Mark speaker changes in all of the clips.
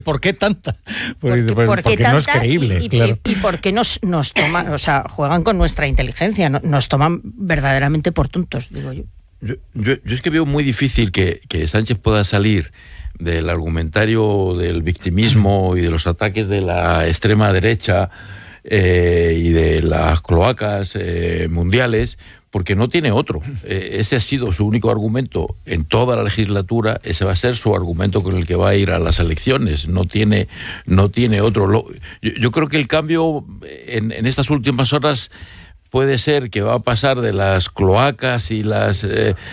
Speaker 1: ¿Por qué tanta?
Speaker 2: Porque
Speaker 1: no es creíble, claro.
Speaker 2: Y porque nos toman, o sea, juegan con nuestra inteligencia, nos toman verdaderamente por tontos, digo yo.
Speaker 3: Yo es que veo muy difícil que Sánchez pueda salir del argumentario del victimismo y de los ataques de la extrema derecha y de las cloacas mundiales, porque no tiene otro. Ese ha sido su único argumento en toda la legislatura, ese va a ser su argumento con el que va a ir a las elecciones, no tiene otro. Yo creo que el cambio en estas últimas horas puede ser que va a pasar de las cloacas y las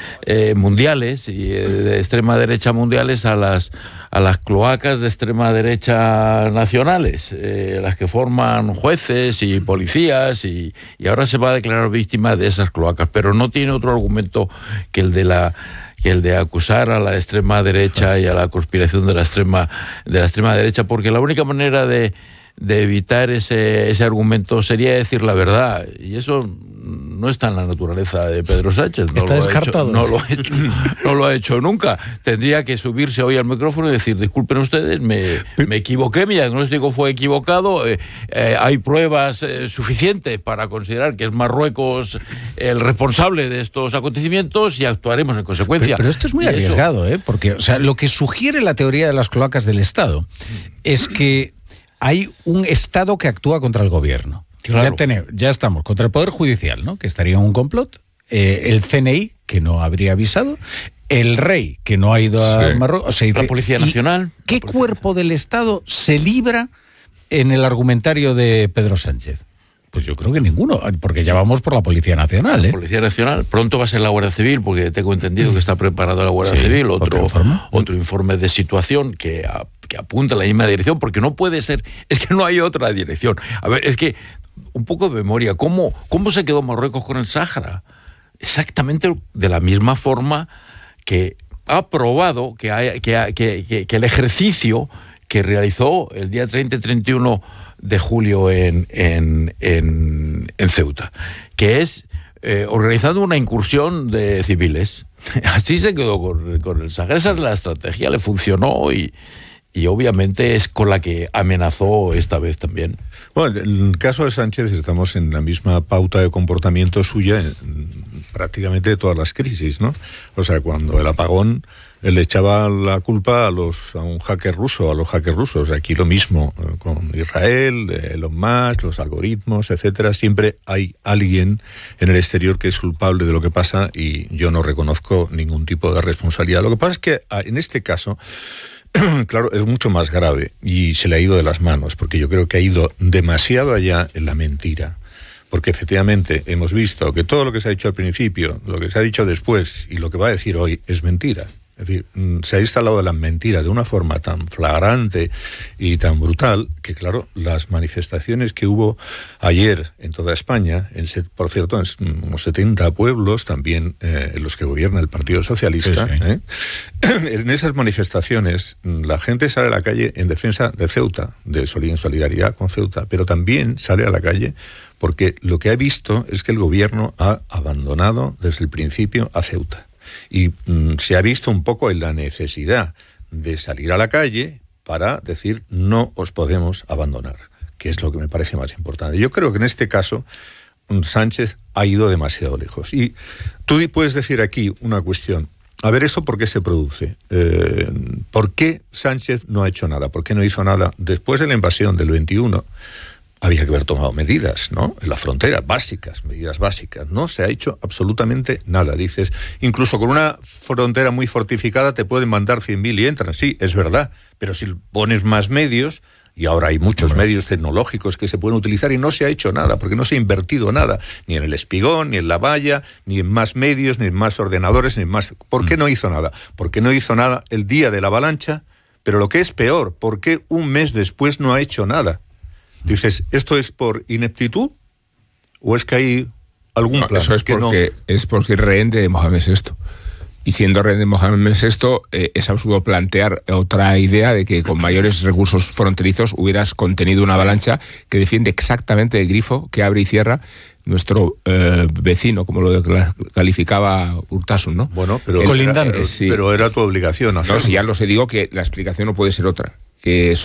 Speaker 3: mundiales y de extrema derecha mundiales a las cloacas de extrema derecha nacionales, las que forman jueces y policías, y ahora se va a declarar víctima de esas cloacas, pero no tiene otro argumento que el de acusar a la extrema derecha y a la conspiración de la extrema derecha, porque la única manera de evitar ese argumento sería decir la verdad, y eso no está en la naturaleza de Pedro Sánchez.
Speaker 1: Está descartado.
Speaker 3: No lo ha hecho nunca. Tendría que subirse hoy al micrófono y decir: disculpen ustedes, me equivoqué, mi diagnóstico fue equivocado, hay pruebas suficientes para considerar que es Marruecos el responsable de estos acontecimientos y actuaremos en consecuencia.
Speaker 1: Pero esto es muy arriesgado, porque, o sea, lo que sugiere la teoría de las cloacas del Estado es que hay un Estado que actúa contra el gobierno. Claro. Ya estamos contra el Poder Judicial, ¿no?, que estaría en un complot, el CNI, que no habría avisado, el rey, que no ha ido a Marruecos. O sea,
Speaker 3: la Policía Nacional.
Speaker 1: ¿Qué cuerpo del Estado se libra en el argumentario de Pedro Sánchez? Pues yo creo que ninguno, porque ya vamos por la Policía Nacional. La
Speaker 3: Policía Nacional, pronto va a ser la Guardia Civil, porque tengo entendido que está preparada la Guardia Civil, otro informe de situación que apunta en la misma dirección, porque no puede ser, es que no hay otra dirección. A ver, es que, un poco de memoria, ¿cómo se quedó Marruecos con el Sáhara? Exactamente de la misma forma que ha probado que el ejercicio que realizó el día 30 y 31 de julio en Ceuta, que es organizando una incursión de civiles. Así se quedó con el Sáhara. Esa es la estrategia, le funcionó y obviamente es con la que amenazó esta vez también.
Speaker 4: Bueno, en el caso de Sánchez estamos en la misma pauta de comportamiento suya en prácticamente todas las crisis, ¿no? O sea, cuando el apagón le echaba la culpa a un hacker ruso, a los hackers rusos. Aquí lo mismo con Israel, Elon Musk, los algoritmos, etcétera. Siempre hay alguien en el exterior que es culpable de lo que pasa y yo no reconozco ningún tipo de responsabilidad. Lo que pasa es que en este caso, claro, es mucho más grave y se le ha ido de las manos, porque yo creo que ha ido demasiado allá en la mentira. Porque efectivamente hemos visto que todo lo que se ha dicho al principio, lo que se ha dicho después y lo que va a decir hoy es mentira. Es decir, se ha instalado la mentira de una forma tan flagrante y tan brutal que, claro, las manifestaciones que hubo ayer en toda España, por cierto, en unos 70 pueblos, también en los que gobierna el Partido Socialista, en esas manifestaciones la gente sale a la calle en defensa de Ceuta, en solidaridad con Ceuta, pero también sale a la calle porque lo que ha visto es que el gobierno ha abandonado desde el principio a Ceuta. Y se ha visto un poco en la necesidad de salir a la calle para decir: no os podemos abandonar, que es lo que me parece más importante. Yo creo que en este caso Sánchez ha ido demasiado lejos. Y tú puedes decir aquí una cuestión. A ver, ¿esto por qué se produce? ¿Por qué Sánchez no ha hecho nada? ¿Por qué no hizo nada? Después de la invasión del 21... había que haber tomado medidas, ¿no? En las fronteras medidas básicas. No se ha hecho absolutamente nada. Dices, incluso con una frontera muy fortificada te pueden mandar 100.000 y entran. Sí, es verdad, pero si pones más medios, y ahora hay muchos medios tecnológicos que se pueden utilizar y no se ha hecho nada, porque no se ha invertido nada, ni en el espigón, ni en la valla, ni en más medios, ni en más ordenadores, ni en más... ¿Por qué no hizo nada? Porque no hizo nada el día de la avalancha, pero lo que es peor, ¿por qué un mes después no ha hecho nada? Dices, ¿esto es por ineptitud o es que hay algún plan?
Speaker 5: Eso es porque es rehén de Mohamed VI. Y siendo rehén de Mohamed VI, es absurdo plantear otra idea de que con mayores recursos fronterizos hubieras contenido una avalancha que defiende exactamente el grifo que abre y cierra nuestro vecino, como lo calificaba Urtasun, ¿no?
Speaker 4: Bueno, pero
Speaker 1: colindante.
Speaker 4: Pero era tu obligación hacerlo.
Speaker 5: No, si ya lo sé, digo que la explicación no puede ser otra, que